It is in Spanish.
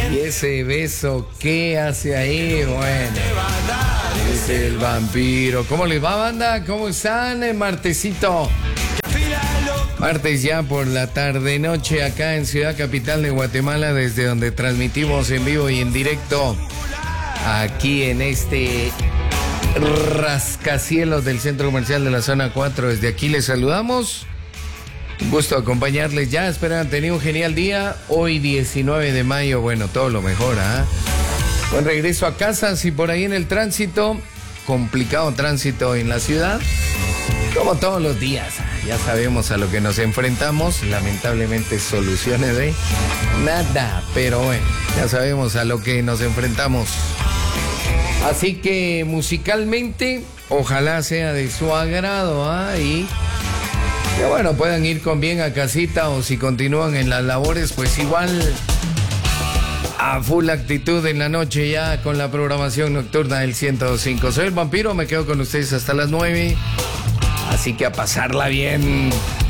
Y ese beso, ¿qué hace ahí? Bueno, es el vampiro. ¿Cómo les va, banda? ¿Cómo están? Martesito. Martes ya por la tarde noche acá en Ciudad Capital de Guatemala, desde donde transmitimos en vivo y en directo aquí en este rascacielos del Centro Comercial de la Zona 4. Desde aquí les saludamos. Un gusto acompañarles ya. Espero han tenido un genial día. Hoy 19 de mayo, bueno, todo lo mejor, ¿ah? Buen regreso a casa. Si por ahí en el tránsito, complicado tránsito en la ciudad, como todos los días, ya sabemos a lo que nos enfrentamos. Lamentablemente soluciones de nada, pero bueno, ya sabemos a lo que nos enfrentamos. Así que musicalmente, ojalá sea de su agrado, ¿ah? Y que bueno, puedan ir con bien a casita, o si continúan en las labores, pues igual a full actitud en la noche ya con la programación nocturna del 105. Soy el vampiro, me quedo con ustedes hasta las 9. Así que a pasarla bien.